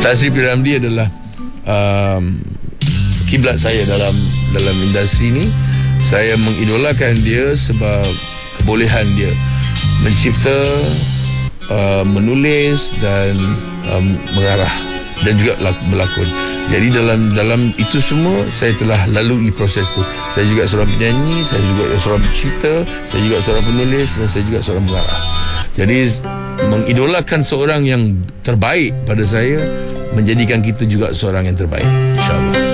Tan Sri P. Ramlee adalah kiblat saya dalam industri ni. Saya mengidolakan dia sebab kebolehan dia mencipta, menulis dan mengarah dan juga berlakon. Jadi dalam itu semua saya telah lalui proses tu. Saya juga seorang penyanyi, saya juga seorang pencipta, saya juga seorang penulis dan saya juga seorang pengarah. Jadi mengidolakan seorang yang terbaik pada saya menjadikan kita juga seorang yang terbaik, insya-Allah.